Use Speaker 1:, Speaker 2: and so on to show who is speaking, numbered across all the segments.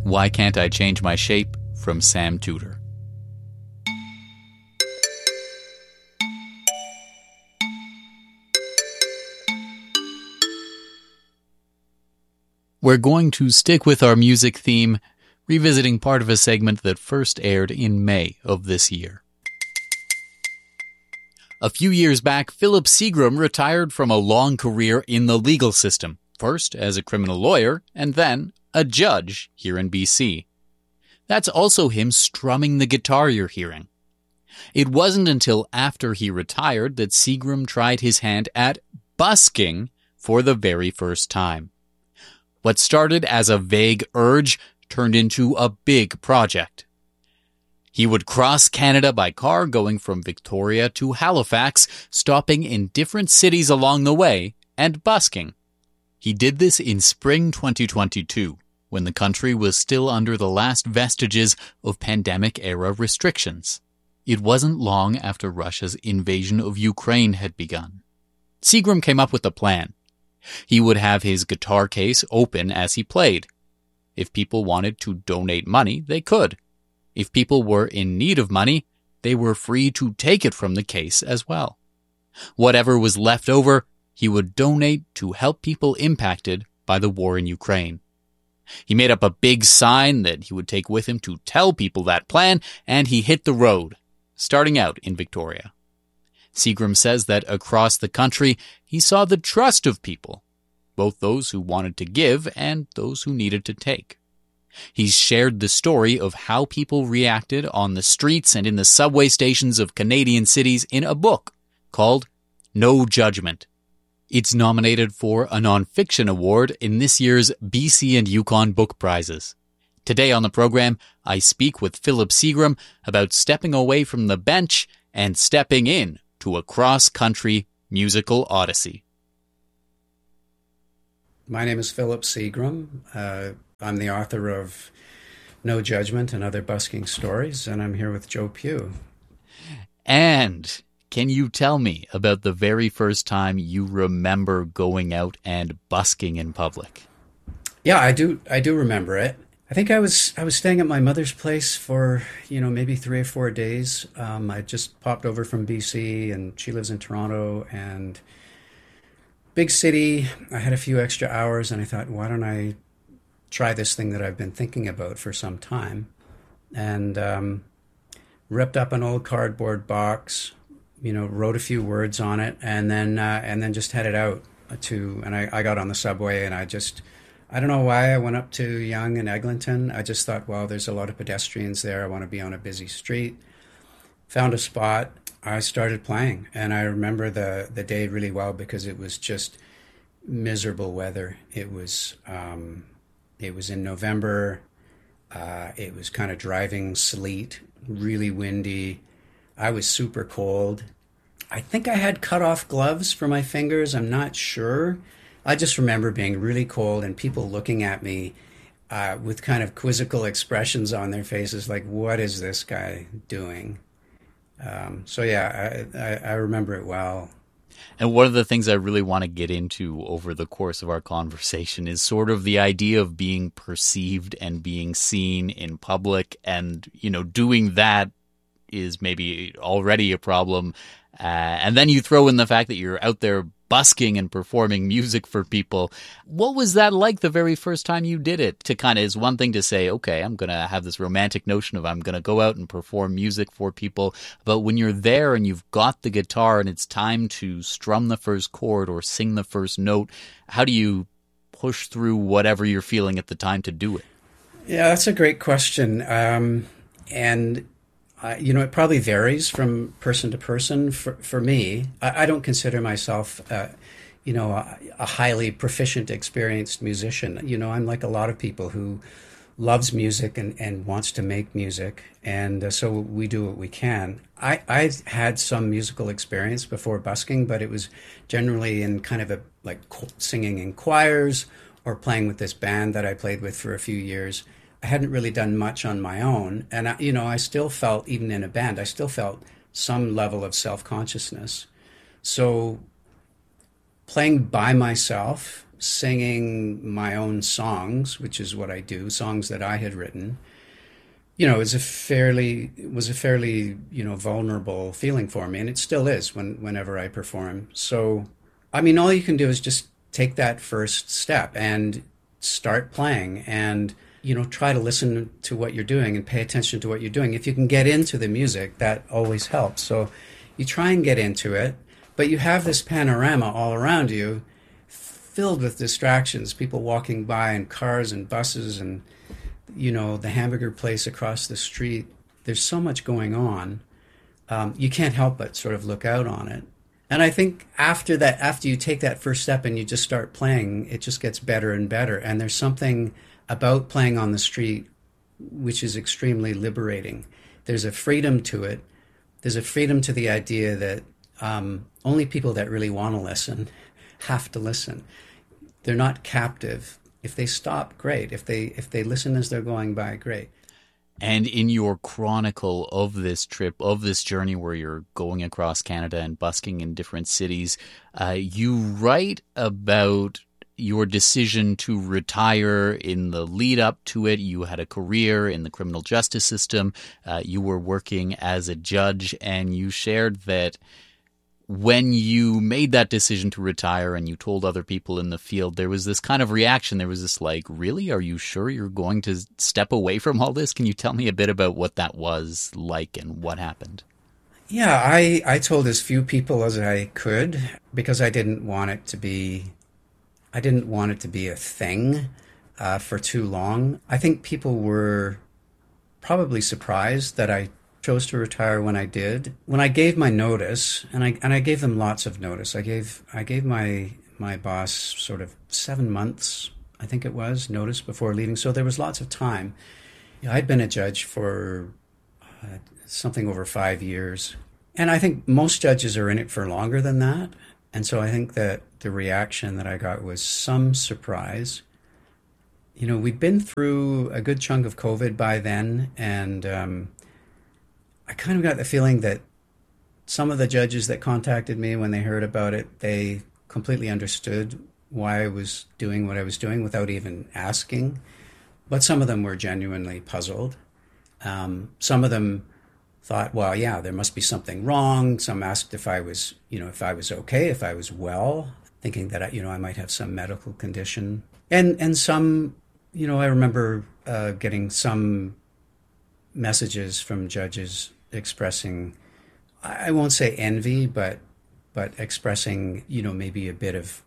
Speaker 1: Why Can't I Change My Shape from Sam Tudor. We're going to stick with our music theme, revisiting part of a segment that first aired in May of this year. A few years back, Philip Seagram retired from a long career in the legal system, first as a criminal lawyer and then a judge here in BC. That's also him strumming the guitar you're hearing. It wasn't until after he retired that Seagram tried his hand at busking for the very first time. What started as a vague urge turned into a big project. He would cross Canada by car, going from Victoria to Halifax, stopping in different cities along the way, and busking. He did this in spring 2022, when the country was still under the last vestiges of pandemic-era restrictions. It wasn't long after Russia's invasion of Ukraine had begun. Seagram came up with a plan. He would have his guitar case open as he played. If people wanted to donate money, they could. If people were in need of money, they were free to take it from the case as well. Whatever was left over, he would donate to help people impacted by the war in Ukraine. He made up a big sign that he would take with him to tell people that plan, and he hit the road, starting out in Victoria. Seagram says that across the country, he saw the trust of people, both those who wanted to give and those who needed to take. He's shared the story of how people reacted on the streets and in the subway stations of Canadian cities in a book called No Judgment. It's nominated for a nonfiction award in this year's BC and Yukon Book Prizes. Today on the program, I speak with Philip Seagram about stepping away from the bench and stepping in to a cross-country musical odyssey.
Speaker 2: My name is Philip Seagram. I'm the author of No Judgment and Other Busking Stories, and I'm here with Joe Pugh.
Speaker 1: And can you tell me about the very first time you remember going out and busking in public?
Speaker 2: Yeah, I do remember it. I think I was staying at my mother's place for, maybe 3 or 4 days. I just popped over from BC, and she lives in Toronto, and big city. I had a few extra hours, and I thought, why don't I try this thing that I've been thinking about for some time, and ripped up an old cardboard box, wrote a few words on it, and then just headed out and I got on the subway, and I don't know why I went up to Yonge and Eglinton. I just thought, well, there's a lot of pedestrians there. I want to be on a busy street. Found a spot. I started playing, and I remember the day really well because it was just miserable weather. It was in November. It was kind of driving sleet, really windy. I was super cold. I think I had cut off gloves for my fingers. I'm not sure. I just remember being really cold and people looking at me with kind of quizzical expressions on their faces, like, what is this guy doing? I remember it well.
Speaker 1: And one of the things I really want to get into over the course of our conversation is sort of the idea of being perceived and being seen in public. And, doing that is maybe already a problem. And then you throw in the fact that you're out there busking and performing music for people. What was that like the very first time you did it? To kind of is one thing to say, okay, I'm going to have this romantic notion of I'm going to go out and perform music for people. But when you're there and you've got the guitar and it's time to strum the first chord or sing the first note, how do you push through whatever you're feeling at the time to do it?
Speaker 2: Yeah, that's a great question. It probably varies from person to person. For me, I don't consider myself, a highly proficient, experienced musician. I'm like a lot of people who loves music and wants to make music. And so we do what we can. I had some musical experience before busking, but it was generally in kind of singing in choirs or playing with this band that I played with for a few years. I hadn't really done much on my own. And, I still felt, even in a band, I still felt some level of self-consciousness. So playing by myself singing my own songs, which is what I do, songs that I had written, you know, it was a fairly vulnerable feeling for me, and it still is whenever I perform. So, I mean, all you can do is just take that first step and start playing, and try to listen to what you're doing and pay attention to what you're doing. If you can get into the music, that always helps. So, you try and get into it, but you have this panorama all around you, filled with distractions, people walking by, and cars and buses, and the hamburger place across the street. There's so much going on. You can't help but sort of look out on it. And I think after that, after you take that first step and you just start playing, it just gets better and better. And there's something about playing on the street which is extremely liberating. There's a freedom to it. There's a freedom to the idea that only people that really want to listen have to listen. They're not captive. If they stop, great. If they listen as they're going by, great.
Speaker 1: And in your chronicle of this trip, of this journey where you're going across Canada and busking in different cities, you write about your decision to retire in the lead up to it. You had a career in the criminal justice system. You were working as a judge, and you shared that when you made that decision to retire and you told other people in the field, there was this kind of reaction. There was this like, really? Are you sure you're going to step away from all this? Can you tell me a bit about what that was like and what happened?
Speaker 2: Yeah, I told as few people as I could because I didn't want it to be a thing for too long. I think people were probably surprised that I chose to retire when I did. When I gave my notice, and I gave them lots of notice. I gave my boss sort of 7 months, I think it was, notice before leaving. So there was lots of time. I'd been a judge for something over 5 years, and I think most judges are in it for longer than that. And so I think that the reaction that I got was some surprise. We'd been through a good chunk of COVID by then, and I kind of got the feeling that some of the judges that contacted me when they heard about it, they completely understood why I was doing what I was doing without even asking. But some of them were genuinely puzzled. Some of them thought, well, yeah, there must be something wrong. Some asked if I was okay, if I was well, thinking that I might have some medical condition. And some, I remember getting some messages from judges expressing, I won't say envy, but expressing, maybe a bit of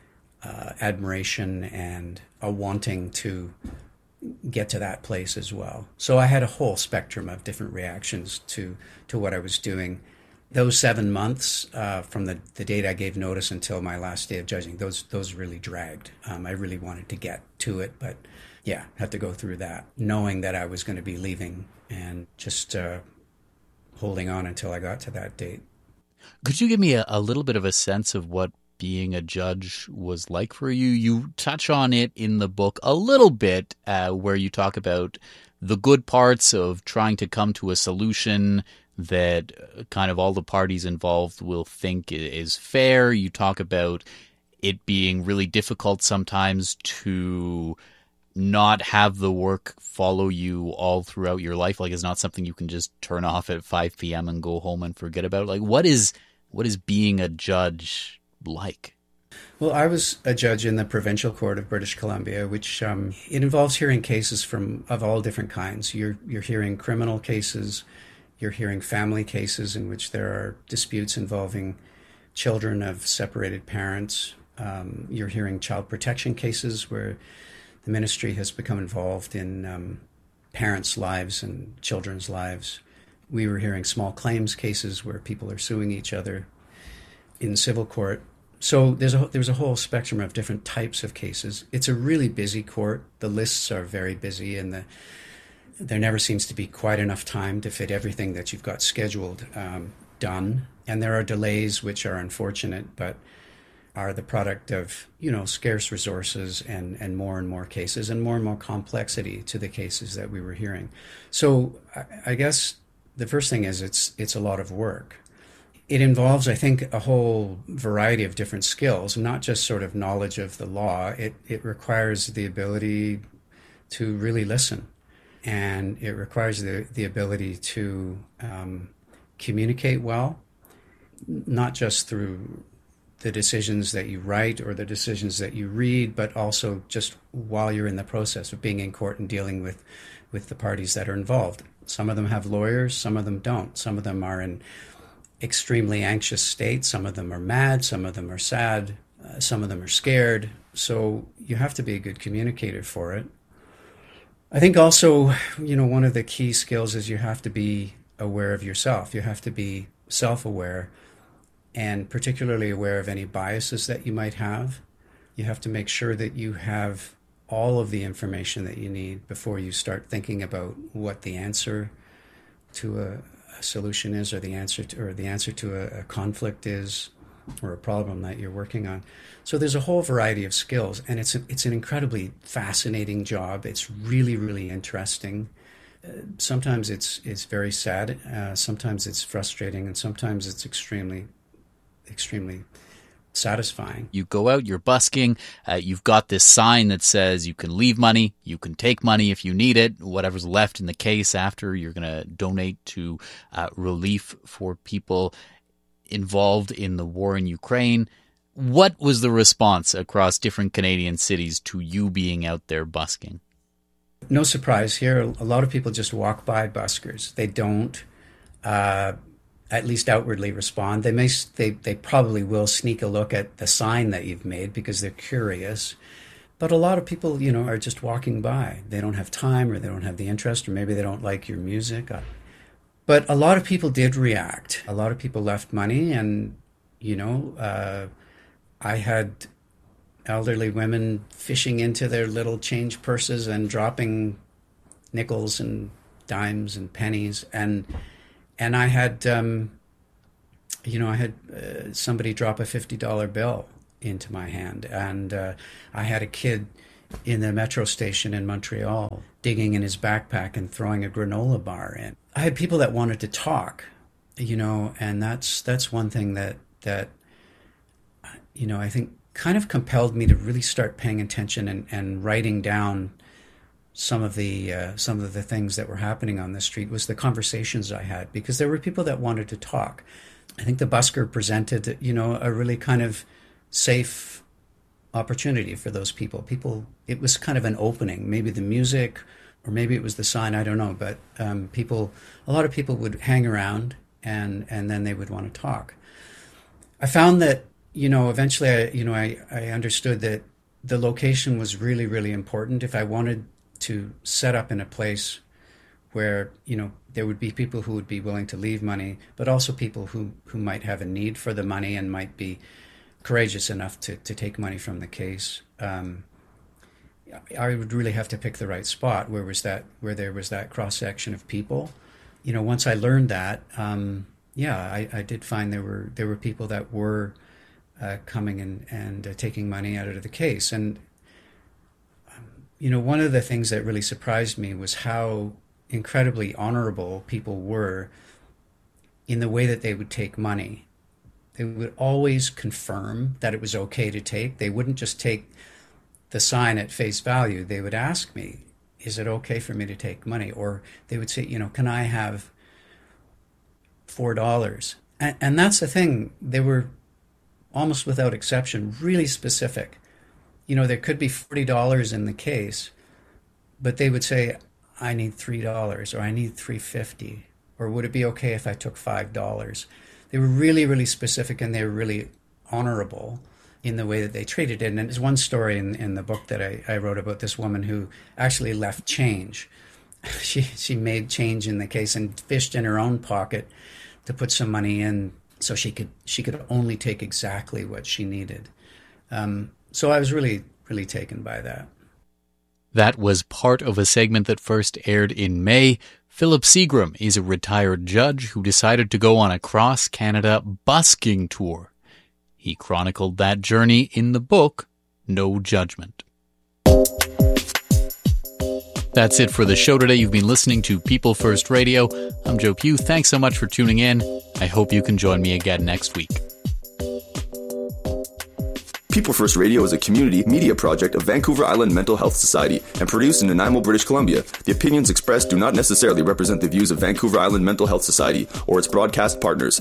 Speaker 2: admiration and a wanting to get to that place as well. So I had a whole spectrum of different reactions to what I was doing. Those 7 months from the date I gave notice until my last day of judging, those really dragged. I really wanted to get to it, but yeah, had to go through that, knowing that I was going to be leaving and just holding on until I got to that date.
Speaker 1: Could you give me a little bit of a sense of what being a judge was like for you? You touch on it in the book a little bit, where you talk about the good parts of trying to come to a solution that kind of all the parties involved will think is fair. You talk about it being really difficult sometimes to not have the work follow you all throughout your life. Like, it's not something you can just turn off at 5 p.m. and go home and forget about. Like, what is being a judge like?
Speaker 2: Well, I was a judge in the Provincial Court of British Columbia, which it involves hearing cases of all different kinds. You're hearing criminal cases, you're hearing family cases in which there are disputes involving children of separated parents. You're hearing child protection cases where the ministry has become involved in parents' lives and children's lives. We were hearing small claims cases where people are suing each other in civil court. So there's a whole spectrum of different types of cases. It's a really busy court. The lists are very busy, and there never seems to be quite enough time to fit everything that you've got scheduled done. And there are delays which are unfortunate, but are the product of, scarce resources and more cases and more complexity to the cases that we were hearing. So I guess the first thing is it's a lot of work. It involves, I think, a whole variety of different skills, not just sort of knowledge of the law. It requires the ability to really listen, and it requires the ability to communicate well, not just through the decisions that you write or the decisions that you read, but also just while you're in the process of being in court and dealing with the parties that are involved. Some of them have lawyers, some of them don't. Some of them are in extremely anxious states, some of them are mad, some of them are sad, some of them are scared. So you have to be a good communicator for it. I think also, one of the key skills is you have to be aware of yourself. You have to be self-aware, and particularly aware of any biases that you might have. You have to make sure that you have all of the information that you need before you start thinking about what the answer to a solution is, or the answer to a conflict is, or a problem that you're working on. So there's a whole variety of skills, and it's an incredibly fascinating job. It's really, really interesting. Sometimes it's very sad. Sometimes it's frustrating, and sometimes it's extremely satisfying.
Speaker 1: You go out, you're busking, you've got this sign that says you can leave money, you can take money if you need it, whatever's left in the case after, you're going to donate to relief for people involved in the war in Ukraine. What was the response across different Canadian cities to you being out there busking?
Speaker 2: No surprise here. A lot of people just walk by buskers. They don't at least outwardly respond. They probably will sneak a look at the sign that you've made because they're curious. But a lot of people, are just walking by. They don't have time, or they don't have the interest, or maybe they don't like your music. But a lot of people did react. A lot of people left money, and, I had elderly women fishing into their little change purses and dropping nickels and dimes and pennies, and I had, somebody drop a $50 bill into my hand, and I had a kid in the metro station in Montreal digging in his backpack and throwing a granola bar in. I had people that wanted to talk, and that's one thing that I think kind of compelled me to really start paying attention and writing down some of the things that were happening on the street, was the conversations I had, because there were people that wanted to talk. I think the busker presented, a really kind of safe opportunity for those people. It was kind of an opening, maybe the music, or maybe it was the sign, I don't know, but a lot of people would hang around, and then they would want to talk. I found that, eventually I understood that the location was really, really important. If I wanted to set up in a place where, there would be people who would be willing to leave money, but also people who might have a need for the money and might be courageous enough to take money from the case. I would really have to pick the right spot where there was that cross section of people. Once I learned that, I did find there were people that were coming and taking money out of the case. And one of the things that really surprised me was how incredibly honorable people were in the way that they would take money. They would always confirm that it was okay to take. They wouldn't just take the sign at face value. They would ask me, is it okay for me to take money? Or they would say, can I have $4? And that's the thing. They were almost without exception really specific. There could be $40 in the case, but they would say, I need $3, or I need $3.50, or would it be okay if I took $5? They were really, really specific, and they were really honorable in the way that they treated it. And there's one story in the book that I wrote about this woman who actually left change. She made change in the case and fished in her own pocket to put some money in, so she could only take exactly what she needed. So I was really, really taken by that.
Speaker 1: That was part of a segment that first aired in May. Philip Seagram is a retired judge who decided to go on a cross-Canada busking tour. He chronicled that journey in the book, No Judgment. That's it for the show today. You've been listening to People First Radio. I'm Joe Pugh. Thanks so much for tuning in. I hope you can join me again next week.
Speaker 3: People First Radio is a community media project of Vancouver Island Mental Health Society and produced in Nanaimo, British Columbia. The opinions expressed do not necessarily represent the views of Vancouver Island Mental Health Society or its broadcast partners.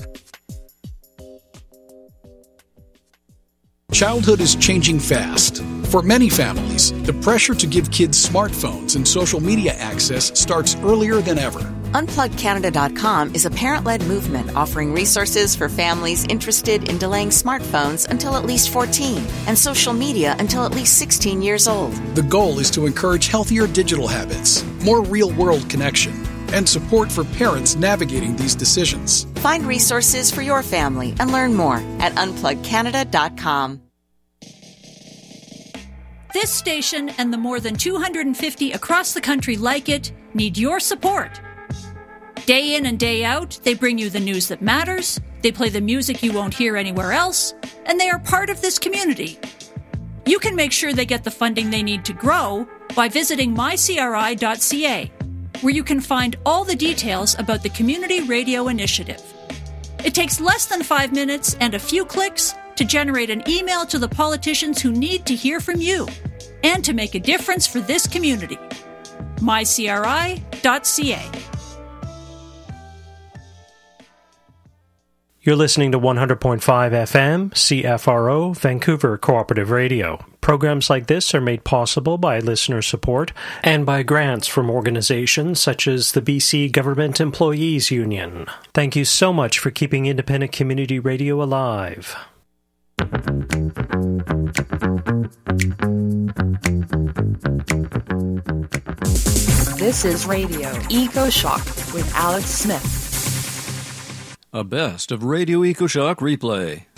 Speaker 4: Childhood is changing fast. For many families, the pressure to give kids smartphones and social media access starts earlier than ever.
Speaker 5: UnplugCanada.com is a parent-led movement offering resources for families interested in delaying smartphones until at least 14 and social media until at least 16 years old.
Speaker 4: The goal is to encourage healthier digital habits, more real-world connection, and support for parents navigating these decisions.
Speaker 5: Find resources for your family and learn more at UnplugCanada.com.
Speaker 6: This station and the more than 250 across the country like it need your support. Day in and day out, they bring you the news that matters, they play the music you won't hear anywhere else, and they are part of this community. You can make sure they get the funding they need to grow by visiting mycri.ca, where you can find all the details about the Community Radio Initiative. It takes less than 5 minutes and a few clicks to generate an email to the politicians who need to hear from you and to make a difference for this community. mycri.ca.
Speaker 7: You're listening to 100.5 FM, CFRO, Vancouver Cooperative Radio. Programs like this are made possible by listener support and by grants from organizations such as the BC Government Employees Union. Thank you so much for keeping independent community radio alive.
Speaker 8: This is Radio EcoShock with Alex Smith.
Speaker 9: A best of Radio EcoShock replay.